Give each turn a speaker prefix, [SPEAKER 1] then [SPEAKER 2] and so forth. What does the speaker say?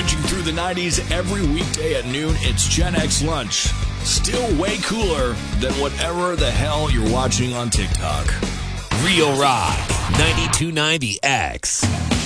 [SPEAKER 1] Rummaging through the 90s every weekday at noon, it's Gen X Lunch. Still way cooler than whatever the hell you're watching on TikTok.
[SPEAKER 2] Real Rock 92.90 X.